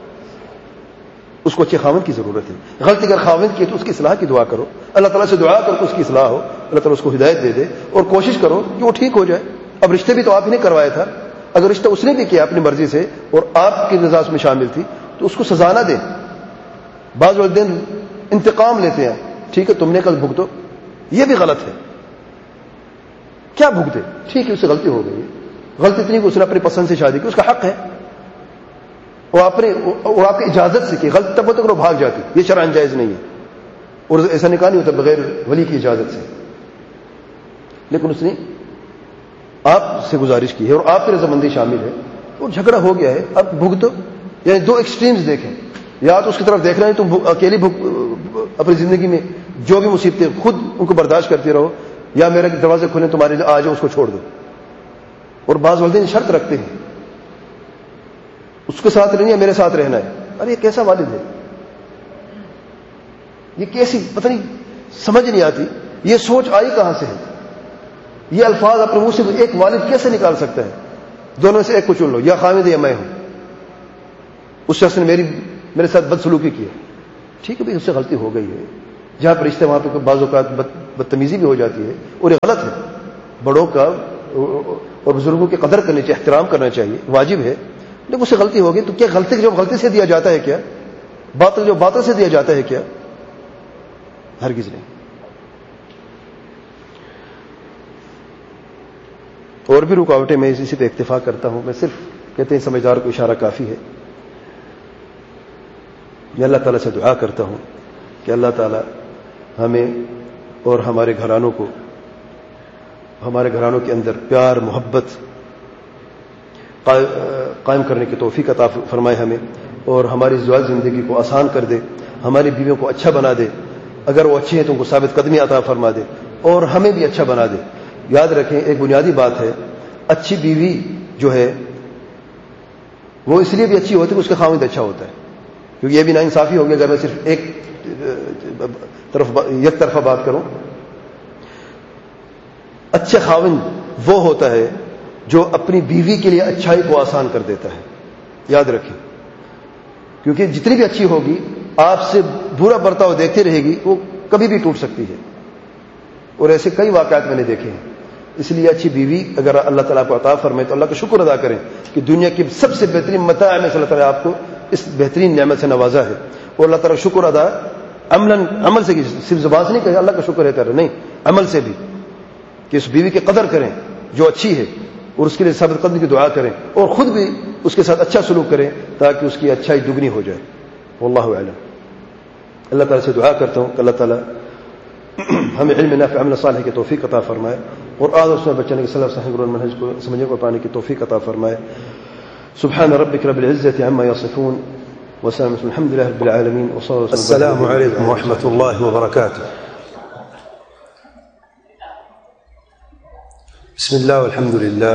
اس کو اچھے خاوند کی ضرورت ہے. غلطی اگر خاوند کی تو اس کی اصلاح کی دعا کرو، اللہ تعالیٰ سے دعا کرو کہ اس کی اصلاح ہو، اللہ تعالیٰ اس کو ہدایت دے دے، اور کوشش کرو کہ وہ ٹھیک ہو جائے. اب رشتے بھی تو آپ ہی نے کروایا تھا، اگر رشتہ اس نے بھی کیا اپنی مرضی سے اور آپ کی رضا اس میں شامل تھی تو اس کو سزا نہ دیں. بعض والدین انتقام لیتے ہیں, ٹھیک ہے تم نے کل بھگتو, یہ بھی غلط ہے. کیا بھگتے؟ ٹھیک ہے اس سے غلطی ہو گئی, غلطی اتنی کہ اس نے اپنی پسند سے شادی کی, اس کا حق ہے, وہ اپنے وہ آپ کی اجازت سے کی, غلط تب تک وہ بھاگ جاتی, یہ شرعاً جائز نہیں ہے, اور ایسا نکاح نہیں ہوتا بغیر ولی کی اجازت سے. لیکن اس نے آپ سے گزارش کی ہے اور آپ کی رضامندی شامل ہے, اور جھگڑا ہو گیا ہے, اب بھگتو. یعنی دو ایکسٹریمز دیکھیں, یا تو اس کی طرف دیکھنا ہے تم اکیلی اپنی زندگی میں جو بھی مصیبتیں خود ان کو برداشت کرتے رہو, یا میرے دروازے کھلے تمہارے لیے آ جاؤ اس کو چھوڑ دو. اور بعض والدین شرط رکھتے ہیں اس کے ساتھ رہنا ہے میرے ساتھ رہنا ہے. ارے یہ کیسا والد ہے, یہ کیسی پتہ نہیں سمجھ نہیں آتی, یہ سوچ آئی کہاں سے ہے, یہ الفاظ اپنے منہ سے ایک والد کیسے نکال سکتا ہے؟ دونوں سے ایک کو چن لو, یا خامد یا میں ہوں. اس شخص نے میری میرے ساتھ بدسلوکی کی, ٹھیک ہے بھائی اس سے غلطی ہو گئی ہے, جہاں پر رشتے وہاں پہ بعض اوقات بدتمیزی بھی ہو جاتی ہے, اور یہ غلط ہے. بڑوں کا اور بزرگوں کی قدر کرنی چاہیے, احترام کرنا چاہیے, واجب ہے. لیکن اس سے غلطی ہو گئی تو کیا غلطی جو غلطی سے دیا جاتا ہے کیا باطل جو باطل سے دیا جاتا ہے کیا؟ ہرگز نہیں. اور بھی رکاوٹیں میں اسی پہ اکتفا کرتا ہوں, میں صرف کہتے ہیں سمجھدار کو اشارہ کافی ہے. میں اللہ تعالیٰ سے دعا کرتا ہوں کہ اللہ تعالیٰ ہمیں اور ہمارے گھرانوں کو, ہمارے گھرانوں کے اندر پیار محبت قائم کرنے کی توفیق عطا فرمائے ہمیں, اور ہماری زواج زندگی کو آسان کر دے, ہماری بیویوں کو اچھا بنا دے, اگر وہ اچھے ہیں تو ان کو ثابت قدمی عطا فرما دے, اور ہمیں بھی اچھا بنا دے. یاد رکھیں ایک بنیادی بات ہے, اچھی بیوی جو ہے وہ اس لیے بھی اچھی ہوتی ہے کہ اس کا خاوند اچھا ہوتا ہے, کیونکہ یہ بھی ناانصافی ہوگی اگر میں صرف ایک طرف یک طرفہ بات کروں. اچھا خاوند وہ ہوتا ہے جو اپنی بیوی کے لیے اچھائی کو آسان کر دیتا ہے. یاد رکھیں, کیونکہ جتنی بھی اچھی ہوگی آپ سے برا برتاؤ دیکھتی رہے گی, وہ کبھی بھی ٹوٹ سکتی ہے, اور ایسے کئی واقعات میں نے دیکھے ہیں. اس لیے اچھی بیوی اگر اللہ تعالیٰ کو عطا فرمائے تو اللہ کا شکر ادا کریں کہ دنیا کی سب سے بہترین متاع میں سے اللہ تعالیٰ آپ کو اس بہترین نعمت سے نوازا ہے. اور اللہ تعالیٰ شکر ادا عملاً عمل سے, صرف زبان سے نہیں کہے اللہ کا شکر ہے کرے, نہیں عمل سے بھی, کہ اس بیوی کی قدر کریں جو اچھی ہے, اور اس کے لیے ثابت قدمی کی دعا کریں, اور خود بھی اس کے ساتھ اچھا سلوک کریں تاکہ اس کی اچھائی دگنی ہو جائے. واللہ اعلم. اللہ تعالیٰ سے دعا کرتا ہوں کہ اللہ تعالیٰ ہمیں علم نافع عمل صالح کی توفیق عطا فرمائے, اور آج اس میں بچنے کے سلف صحیح قرآن منہج کو سمجھنے کو پانے کی توفیق عطا فرمائے. سبحان ربک رب العزة عما يصفون وسلام الحمد لله رب العالمين وصلى الله. السلام عليكم ورحمة الله وبركاته. بسم الله والحمد لله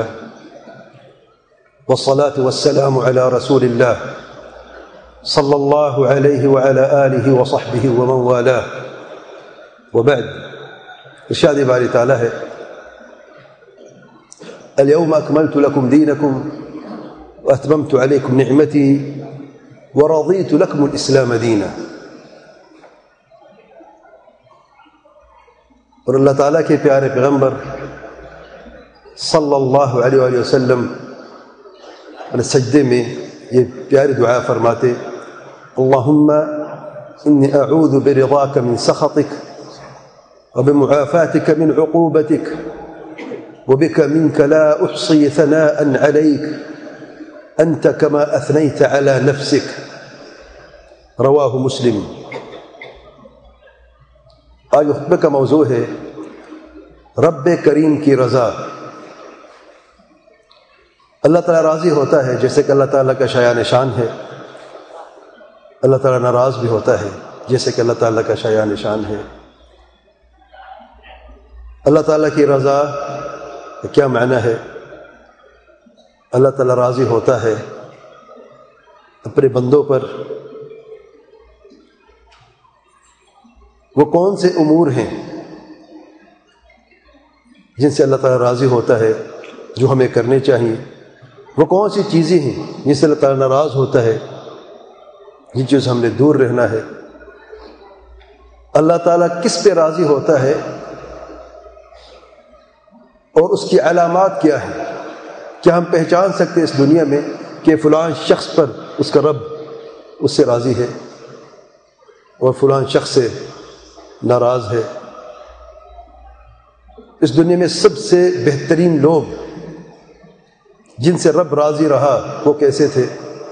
والصلاة والسلام على رسول الله صلى الله عليه وعلى آله وصحبه ومن والاه, وبعد. ارشاد باری تعالی ہے, اليوم أكملت لكم دينكم وأتممت عليكم نعمتي ورضيت لكم الإسلام دينا. اور اللہ تعالیٰ کے پیارے پیغمبر صلی اللہ علیہ وآلہ وسلم سجدے میں یہ پیاری دعا فرماتے, اللہم انی اعوذ برضاک من سخطک وبمعافاتک من عقوبتک وبك منك لا أحصي ثناء عليك أنت كما أثنيت على نفسك. رواه مسلم. آج خطبے کا موضوع ہے رب کریم کی رضا. اللہ تعالیٰ راضی ہوتا ہے جیسے کہ اللہ تعالیٰ کا شایان شان ہے, اللہ تعالیٰ ناراض بھی ہوتا ہے جیسے کہ اللہ تعالیٰ کا شایان شان ہے. اللہ تعالیٰ کی رضا کیا معنی ہے؟ اللہ تعالیٰ راضی ہوتا ہے اپنے بندوں پر. وہ کون سے امور ہیں جن سے اللہ تعالیٰ راضی ہوتا ہے جو ہمیں کرنے چاہیے؟ وہ کون سی چیزیں ہیں جن سے اللہ تعالیٰ ناراض ہوتا ہے جن چیزوں سے ہم نے دور رہنا ہے؟ اللہ تعالیٰ کس پہ راضی ہوتا ہے اور اس کی علامات کیا ہیں؟ کیا ہم پہچان سکتے اس دنیا میں کہ فلاں شخص پر اس کا رب اس سے راضی ہے اور فلاں شخص سے ناراض ہے۔ اس دنیا میں سب سے بہترین لوگ جن سے رب راضی رہا وہ کیسے تھے،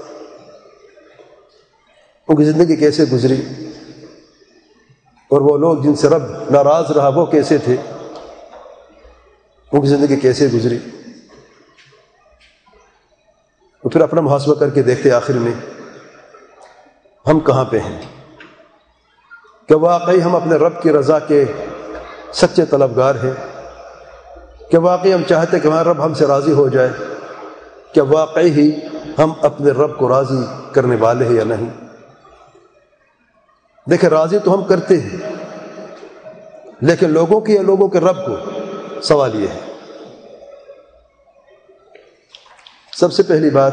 ان کی زندگی کیسے گزری، اور وہ لوگ جن سے رب ناراض رہا وہ کیسے تھے، ان کی زندگی کیسے گزری۔ اور پھر اپنا محاسبہ کر کے دیکھتے آخر میں ہم کہاں پہ ہیں، کہ واقعی ہم اپنے رب کی رضا کے سچے طلبگار ہیں، کہ واقعی ہم چاہتے کہ ہمارا رب ہم سے راضی ہو جائے، کہ واقعی ہی ہم اپنے رب کو راضی کرنے والے ہیں یا نہیں۔ دیکھیں راضی تو ہم کرتے ہیں، لیکن لوگوں کی یا لوگوں کے رب کو، سوال یہ ہے۔ سب سے پہلی بات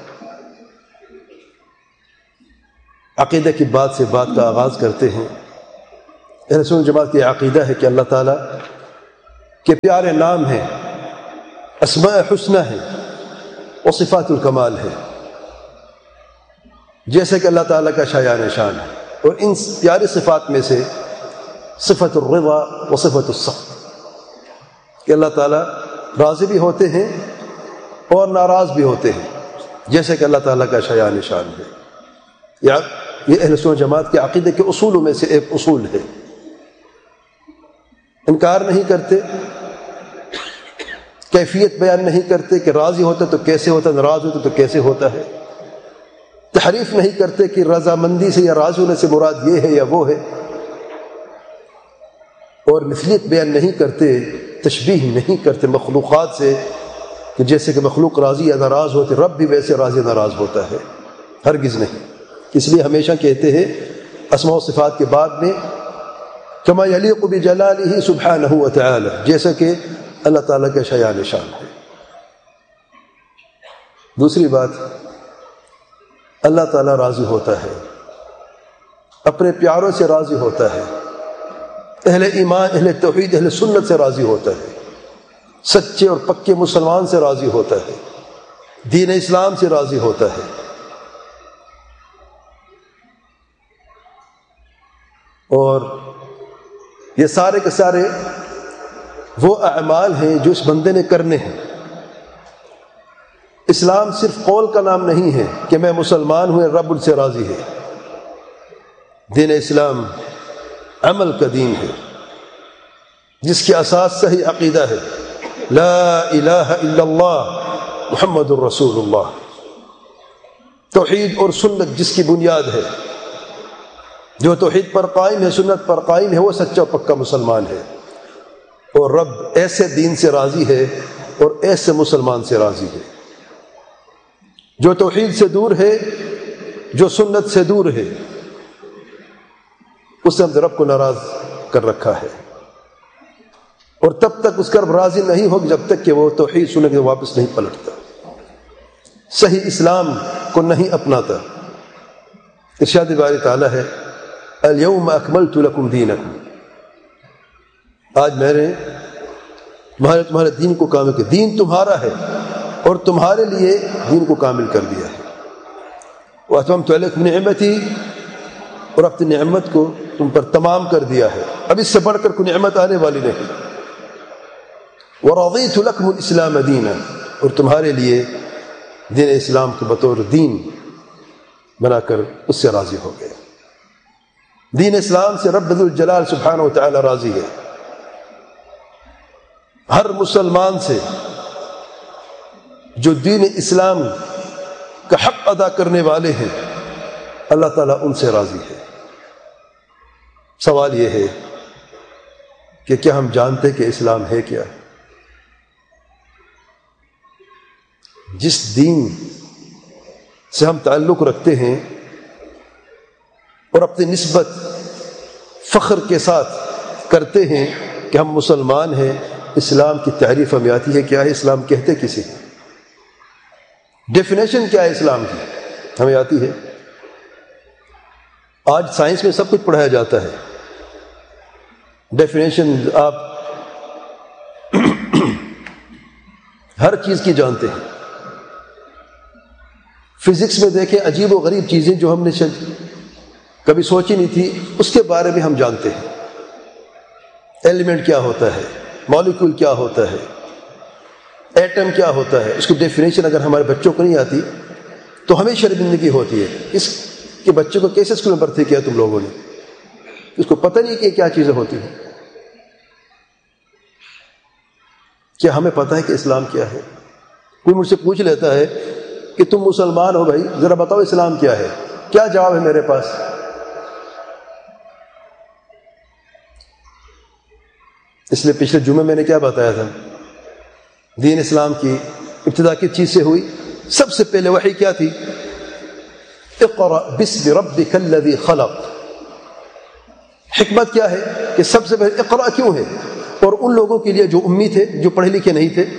عقیدہ کی بات سے بات کا آغاز کرتے ہیں۔ اہل سنت جماعت کی عقیدہ ہے کہ اللہ تعالیٰ کے پیارے نام ہیں، اسماء حسنہ ہیں اور صفات الکمال ہے، جیسے کہ اللہ تعالیٰ کا شایان شان ہے، اور ان پیاری صفات میں سے صفت الرضا و صفت السخط، کہ اللہ تعالیٰ راضی بھی ہوتے ہیں اور ناراض بھی ہوتے ہیں، جیسے کہ اللہ تعالیٰ کا شایان شان ہے۔ یہ اہل سنت جماعت کے عقیدے کے اصولوں میں سے ایک اصول ہے۔ انکار نہیں کرتے، کیفیت بیان نہیں کرتے کہ راضی ہوتا تو کیسے ہوتا، ناراض ہوتا تو کیسے ہوتا ہے، تحریف نہیں کرتے کہ رضامندی سے یا راضی ہونے سے مراد یہ ہے یا وہ ہے، اور مثلیت بیان نہیں کرتے، تشبیہ نہیں کرتے مخلوقات سے کہ جیسے کہ مخلوق راضی یا ناراض ہوتے رب بھی ویسے راضی ناراض ہوتا ہے، ہرگز نہیں۔ اس لیے ہمیشہ کہتے ہیں اسماء و صفات کے بعد میں کما یلیق بجلالہ سبحانہ وتعالی، جیسا کہ اللہ تعالیٰ کا شایان شان ہے۔ دوسری بات، اللہ تعالیٰ راضی ہوتا ہے، اپنے پیاروں سے راضی ہوتا ہے، اہل ایمان، اہل توحید، اہل سنت سے راضی ہوتا ہے، سچے اور پکے مسلمان سے راضی ہوتا ہے، دین اسلام سے راضی ہوتا ہے۔ اور یہ سارے کے سارے وہ اعمال ہیں جو اس بندے نے کرنے ہیں۔ اسلام صرف قول کا نام نہیں ہے کہ میں مسلمان ہوں، رب سے راضی ہے۔ دین اسلام عمل کا دین ہے جس کی اساس صحیح عقیدہ ہے، لا الہ الا اللہ محمد الرسول اللہ، توحید اور سنت جس کی بنیاد ہے۔ جو توحید پر قائم ہے، سنت پر قائم ہے، وہ سچا پکا مسلمان ہے، اور رب ایسے دین سے راضی ہے اور ایسے مسلمان سے راضی ہے۔ جو توحید سے دور ہے، جو سنت سے دور ہے، اس نے ہم رب کو ناراض کر رکھا ہے، اور تب تک اس کا رب راضی نہیں ہوگا جب تک کہ وہ توحید سنت کے واپس نہیں پلٹتا، صحیح اسلام کو نہیں اپناتا۔ ارشاد باری تعالیٰ ہے الیوم اکملت لکم دینکم، آج میں نے تمہارے تمہارے دین کو کامل کیا، دین تمہارا ہے اور تمہارے لیے دین کو کامل کر دیا ہے۔ واتممت علیکم نعمتی، اور اپنی نعمت کو تم پر تمام کر دیا ہے، اب اس سے بڑھ کر کوئی نعمت آنے والی نہیں۔ ورضیت لکم الاسلام دینا، اور تمہارے لیے دین اسلام کو بطور دین بنا کر اس سے راضی ہو گئے۔ دین اسلام سے رب ذو الجلال سبحانہ وتعالی راضی ہے۔ ہر مسلمان سے جو دین اسلام کا حق ادا کرنے والے ہیں، اللہ تعالیٰ ان سے راضی ہے۔ سوال یہ ہے کہ کیا ہم جانتے کہ اسلام ہے کیا؟ جس دین سے ہم تعلق رکھتے ہیں اور اپنی نسبت فخر کے ساتھ کرتے ہیں کہ ہم مسلمان ہیں، اسلام کی تعریف ہمیں آتی ہے کیا ہے، اسلام کہتے کسی ہے، ڈیفینیشن کیا ہے اسلام کی ہمیں آتی ہے؟ آج سائنس میں سب کچھ پڑھایا جاتا ہے، ڈیفینیشن آپ ہر چیز کی جانتے ہیں، فزکس میں دیکھیں عجیب و غریب چیزیں جو ہم نے کبھی سوچی نہیں تھی، اس کے بارے میں ہم جانتے ہیں۔ ایلیمنٹ کیا ہوتا ہے، مالیکول کیا ہوتا ہے، ایٹم کیا ہوتا ہے، اس کی ڈیفینیشن اگر ہمارے بچوں کو نہیں آتی تو ہمیں شرمندگی ہوتی ہے۔ اس کے بچے کو کیسے اسکول میں بھرتی کیا تم لوگوں نے، اس کو پتہ نہیں کہ کیا چیزیں ہوتی ہیں۔ کیا ہمیں پتہ ہے کہ اسلام کیا ہے؟ کوئی مجھ سے پوچھ لیتا ہے کہ تم مسلمان ہو بھائی، ذرا بتاؤ اسلام کیا ہے، کیا جواب ہے میرے پاس؟ اس لیے پچھلے جمعے میں نے کیا بتایا تھا، دین اسلام کی ابتدا کس چیز سے ہوئی؟ سب سے پہلے وحی کیا تھی؟ اقرأ باسم ربک الذی خلق۔ حکمت کیا ہے کہ سب سے پہلے اقرأ کیوں ہے؟ اور ان لوگوں کے لیے جو امی تھے، جو پڑھے لکھے نہیں تھے،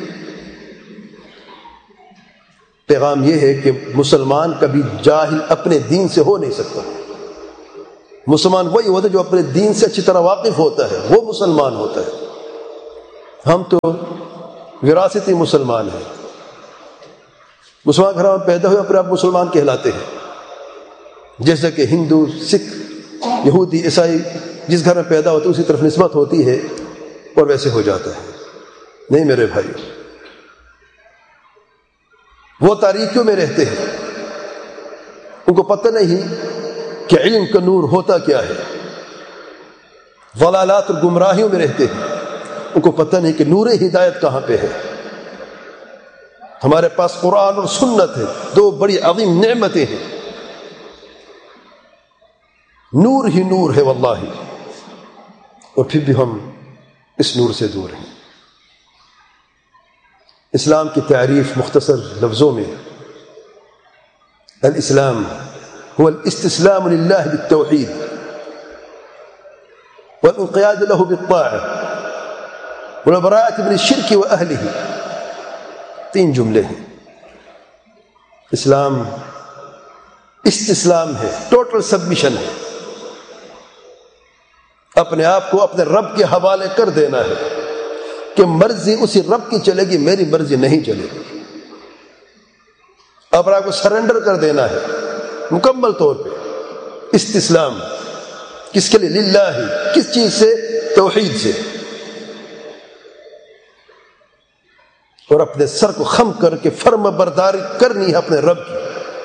پیغام یہ ہے کہ مسلمان کبھی جاہل اپنے دین سے ہو نہیں سکتا۔ مسلمان وہی ہوتا ہے جو اپنے دین سے اچھی طرح واقف ہوتا ہے، وہ مسلمان ہوتا ہے۔ ہم تو وراثتی مسلمان ہیں، مسلمان گھر میں پیدا ہوئے اپنے آپ مسلمان کہلاتے ہیں، جیسا کہ ہندو، سکھ، یہودی، عیسائی جس گھر میں پیدا ہوتے اسی طرف نسبت ہوتی ہے اور ویسے ہو جاتا ہے۔ نہیں میرے بھائی، وہ تاریکیوں میں رہتے ہیں، ان کو پتہ نہیں کہ علم کا نور ہوتا کیا ہے، ضلالات اور گمراہیوں میں رہتے ہیں، ان کو پتہ نہیں کہ نور ہدایت کہاں پہ ہے۔ ہمارے پاس قرآن اور سنت ہے، دو بڑی عظیم نعمتیں ہیں، نور ہی نور ہے واللہ، اور پھر بھی ہم اس نور سے دور ہیں۔ اسلام کی تعریف مختصر لفظوں میں، الاسلام هو الاستسلام لله بالتوحيد والانقياد له بالطاعة والبراءة من الشرك وأهله۔ تین جملے ہیں۔ اسلام استسلام ہے، ٹوٹل سبمیشن ہے، اپنے آپ کو اپنے رب کے حوالے کر دینا ہے کہ مرضی اسی رب کی چلے گی، میری مرضی نہیں چلے گی۔ اپنے آپ کو سرنڈر کر دینا ہے مکمل طور پہ۔ استسلام کس کے لیے؟ للہ ہی۔ کس چیز سے؟ توحید سے۔ اور اپنے سر کو خم کر کے فرما برداری کرنی ہے اپنے رب کی۔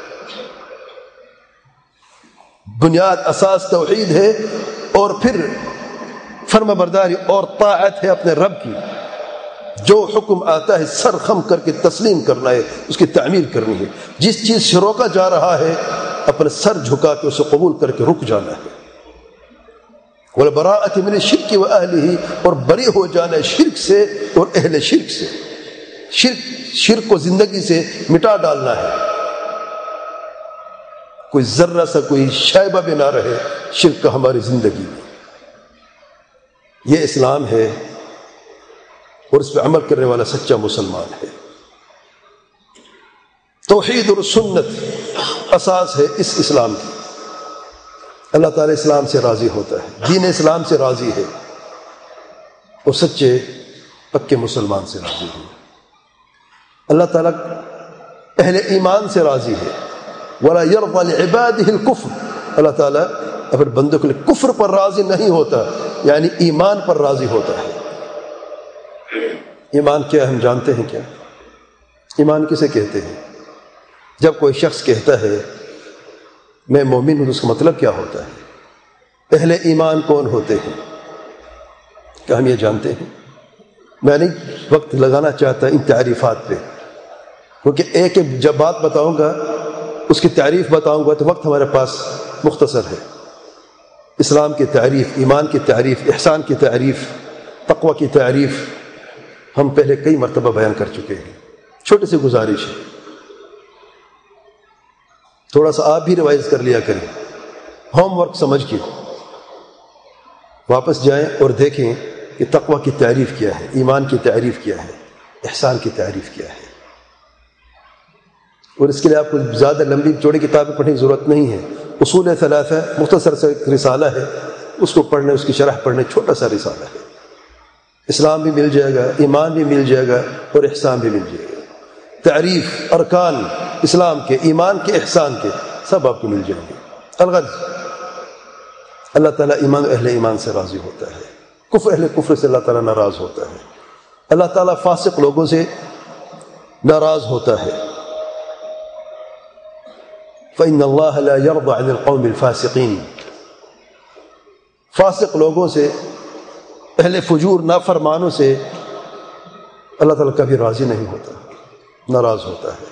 بنیاد اساس توحید ہے، اور پھر فرما برداری اور طاعت ہے اپنے رب کی۔ جو حکم آتا ہے سر خم کر کے تسلیم کرنا ہے، اس کی تعمیل کرنی ہے۔ جس چیز سے روکا جا رہا ہے اپنے سر جھکا کے اسے قبول کر کے رک جانا ہے۔ والبراءۃ من الشرک وأہلہ، اور بری ہو جانا ہے شرک سے اور اہل شرک سے۔ شرک شرک کو زندگی سے مٹا ڈالنا ہے، کوئی ذرہ سا کوئی شائبہ بھی نہ رہے شرک کا ہماری زندگی میں۔ یہ اسلام ہے، اور اس پہ عمل کرنے والا سچا مسلمان ہے۔ توحید اور سنت اساس ہے اس اسلام کی۔ اللہ تعالیٰ اسلام سے راضی ہوتا ہے، دین اسلام سے راضی ہے، اور سچے پکے مسلمان سے راضی ہے۔ اللہ تعالیٰ اہل ایمان سے راضی ہے۔ وَلَا يَرْضَى لِعِبَادِهِ الْكُفْرَ، اللہ تعالیٰ اپنے بندوں کے لیے کفر پر راضی نہیں ہوتا، یعنی ایمان پر راضی ہوتا ہے۔ ایمان کیا ہم جانتے ہیں کیا؟ ایمان کسے کہتے ہیں؟ جب کوئی شخص کہتا ہے میں مومن ہوں تو اس کا مطلب کیا ہوتا ہے؟ اہل ایمان کون ہوتے ہیں؟ کیا ہم یہ جانتے ہیں؟ میں نہیں وقت لگانا چاہتا ان تعریفات پہ، کیونکہ ایک ایک جب بات بتاؤں گا، اس کی تعریف بتاؤں گا تو وقت ہمارے پاس مختصر ہے۔ اسلام کی تعریف، ایمان کی تعریف، احسان کی تعریف، تقوی کی تعریف ہم پہلے کئی مرتبہ بیان کر چکے ہیں۔ چھوٹی سی گزارش ہے، تھوڑا سا آپ بھی ریوائز کر لیا کریں، ہوم ورک سمجھ کے واپس جائیں اور دیکھیں کہ تقوی کی تعریف کیا ہے، ایمان کی تعریف کیا ہے، احسان کی تعریف کیا ہے۔ اور اس کے لیے آپ کو زیادہ لمبی چوڑی کتابیں پڑھنے کی ضرورت نہیں ہے۔ اصول ثلاثہ مختصر سے ایک رسالہ ہے، اس کو پڑھنے، اس کی شرح پڑھنے، چھوٹا سا رسالہ ہے۔ اسلام بھی مل جائے گا، ایمان بھی مل جائے گا، اور احسان بھی مل جائے گا۔ تعریف، ارکان، اسلام کے، ایمان کے، احسان کے، سب آپ کو مل جائیں گے۔ الغرض اللہ تعالیٰ ایمان اہل ایمان سے راضی ہوتا ہے، کفر اہل کفر سے اللہ تعالیٰ ناراض ہوتا ہے، اللہ تعالیٰ فاسق لوگوں سے ناراض ہوتا ہے۔ فإن اللہ لا يرضى عن القوم الفاسقین، فاسق لوگوں سے، اہل فجور نافرمانوں سے اللہ تعالیٰ کبھی راضی نہیں ہوتا، ناراض ہوتا ہے۔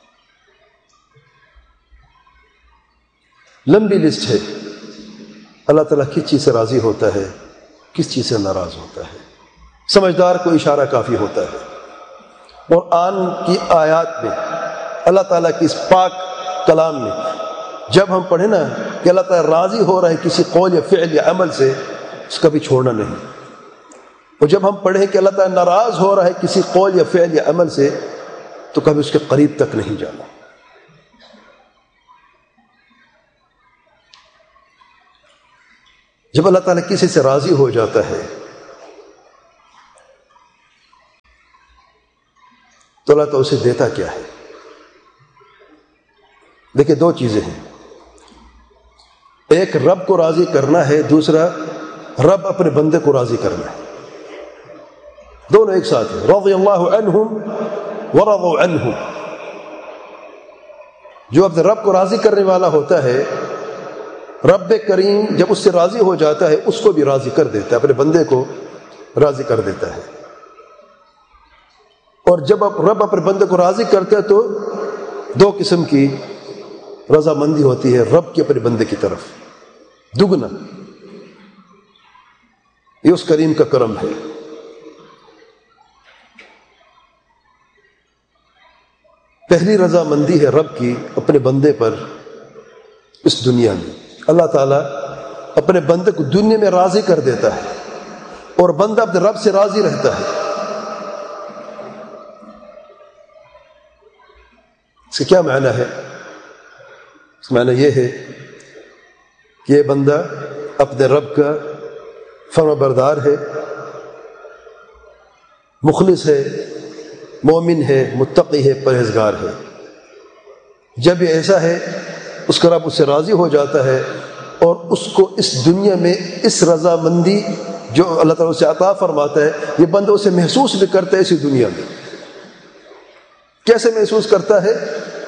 لمبی لسٹ ہے اللہ تعالیٰ کس چیز سے راضی ہوتا ہے، کس چیز سے ناراض ہوتا ہے۔ سمجھدار کو اشارہ کافی ہوتا ہے۔ قرآن کی آیات میں، اللہ تعالیٰ کی اس پاک کلام میں جب ہم پڑھیں نا کہ اللہ تعالیٰ راضی ہو رہا ہے کسی قول یا فعل یا عمل سے، اس کا بھی چھوڑنا نہیں، اور جب ہم پڑھیں کہ اللہ تعالیٰ ناراض ہو رہا ہے کسی قول یا فعل یا عمل سے، تو کبھی اس کے قریب تک نہیں جانا۔ جب اللہ تعالیٰ کسی سے راضی ہو جاتا ہے تو اللہ تعالیٰ اسے دیتا کیا ہے؟ دیکھیں دو چیزیں ہیں، ایک رب کو راضی کرنا ہے، دوسرا رب اپنے بندے کو راضی کرنا ہے، دونوں ایک ساتھ ہیں۔ رضی اللہ عنہم ورضوا عنہ، جو اپنے رب کو راضی کرنے والا ہوتا ہے، رب کریم جب اس سے راضی ہو جاتا ہے اس کو بھی راضی کر دیتا ہے، اپنے بندے کو راضی کر دیتا ہے۔ اور جب رب اپنے بندے کو راضی کرتا ہے تو دو قسم کی رضامندی ہوتی ہے رب کی اپنے بندے کی طرف، دگنا۔ یہ اس کریم کا کرم ہے۔ پہلی رضامندی ہے رب کی اپنے بندے پر اس دنیا میں، اللہ تعالیٰ اپنے بندے کو دنیا میں راضی کر دیتا ہے اور بندہ اپنے رب سے راضی رہتا ہے۔ اس کا کیا معنی ہے؟ اس کا معنی یہ ہے کہ یہ بندہ اپنے رب کا فرما بردار ہے، مخلص ہے، مومن ہے، متقی ہے، پرہیزگار ہے۔ جب یہ ایسا ہے اس کا رب اس سے راضی ہو جاتا ہے اور اس کو اس دنیا میں اس رضامندی جو اللہ تعالیٰ اسے عطا فرماتا ہے، یہ بندہ اسے محسوس بھی کرتا ہے اسی دنیا میں۔ کیسے محسوس کرتا ہے؟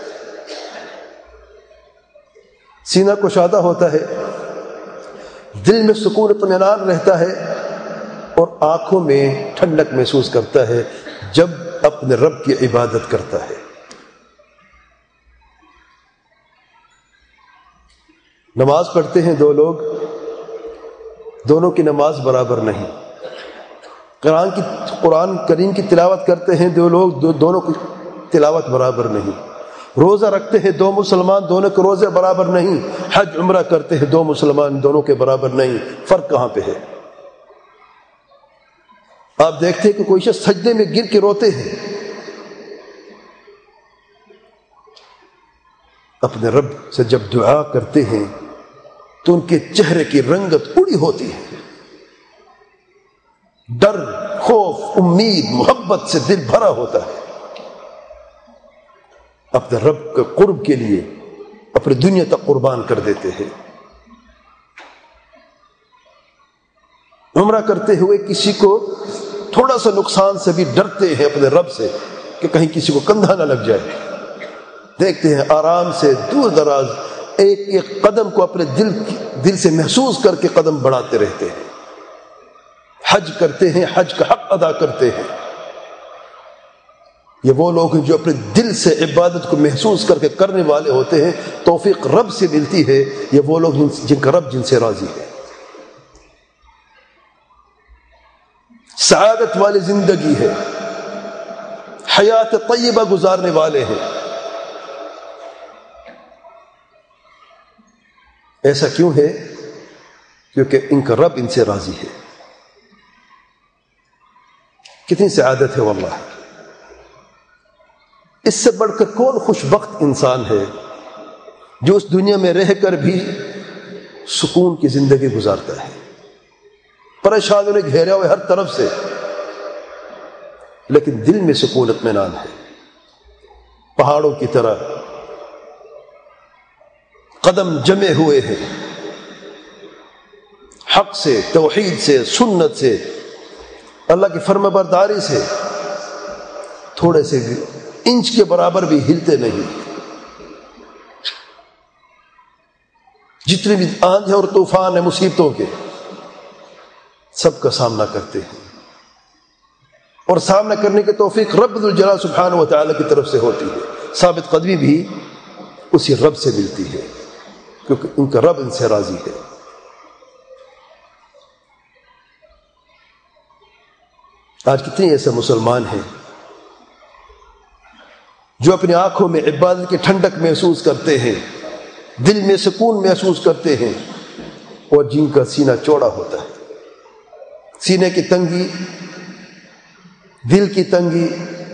سینہ کشادہ ہوتا ہے، دل میں سکون اطمینان رہتا ہے اور آنکھوں میں ٹھنڈک محسوس کرتا ہے جب اپنے رب کی عبادت کرتا ہے۔ نماز پڑھتے ہیں دو لوگ، دونوں کی نماز برابر نہیں۔ قرآن کی قرآن کریم کی تلاوت کرتے ہیں دو لوگ، دو دونوں کی تلاوت برابر نہیں۔ روزہ رکھتے ہیں دو مسلمان، دونوں کے روزے برابر نہیں۔ حج عمرہ کرتے ہیں دو مسلمان، دونوں کے برابر نہیں۔ فرق کہاں پہ ہے؟ آپ دیکھتے ہیں کہ کوئی شخص سجدے میں گر کے روتے ہیں، اپنے رب سے جب دعا کرتے ہیں تو ان کے چہرے کی رنگت اڑی ہوتی ہے، ڈر، خوف، امید، محبت سے دل بھرا ہوتا ہے۔ اپنے رب کے قرب کے لیے اپنی دنیا تک قربان کر دیتے ہیں۔ عمرہ کرتے ہوئے کسی کو تھوڑا سا نقصان سے بھی ڈرتے ہیں اپنے رب سے کہ کہیں کسی کو کندھا نہ لگ جائے۔ دیکھتے ہیں آرام سے دور دراز ایک ایک قدم کو اپنے دل دل سے محسوس کر کے قدم بڑھاتے رہتے ہیں۔ حج کرتے ہیں، حج کا حق ادا کرتے ہیں۔ یہ وہ لوگ ہیں جو اپنے دل سے عبادت کو محسوس کر کے کرنے والے ہوتے ہیں، توفیق رب سے ملتی ہے۔ یہ وہ لوگ جن کا رب جن سے راضی ہے، سعادت والی زندگی ہے، حیات طیبہ گزارنے والے ہیں۔ ایسا کیوں ہے؟ کیونکہ ان کا رب ان سے راضی ہے۔ کتنی سعادت ہے واللہ! اس سے بڑھ کر کون خوش بخت انسان ہے جو اس دنیا میں رہ کر بھی سکون کی زندگی گزارتا ہے، پریشانیوں نے گھیرا ہوئے ہر طرف سے، لیکن دل میں سکون اطمینان ہے، پہاڑوں کی طرح قدم جمے ہوئے ہیں حق سے، توحید سے، سنت سے، اللہ کی فرما برداری سے، تھوڑے سے بھی انچ کے برابر بھی ہلتے نہیں، جتنے بھی آندھے اور طوفان ہیں مصیبتوں کے سب کا سامنا کرتے ہیں، اور سامنا کرنے کی توفیق رب ذوالجلال سبحانہ و تعالی کی طرف سے ہوتی ہے، ثابت قدمی بھی اسی رب سے ملتی ہے کیونکہ ان کا رب ان سے راضی ہے۔ آج کتنے ایسے مسلمان ہیں جو اپنی آنکھوں میں عبادت کی ٹھنڈک محسوس کرتے ہیں، دل میں سکون محسوس کرتے ہیں، اور جن کا سینہ چوڑا ہوتا ہے، سینے کی تنگی، دل کی تنگی،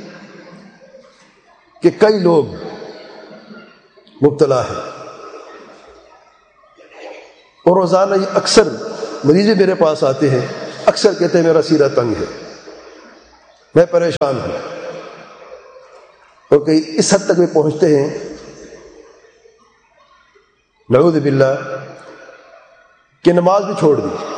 کہ کئی لوگ مبتلا ہیں، اور روزانہ یہ اکثر مریض میرے پاس آتے ہیں، اکثر کہتے ہیں میرا سینہ تنگ ہے، میں پریشان ہوں، اور کئی اس حد تک بھی پہنچتے ہیں نعوذ باللہ کہ نماز بھی چھوڑ دی،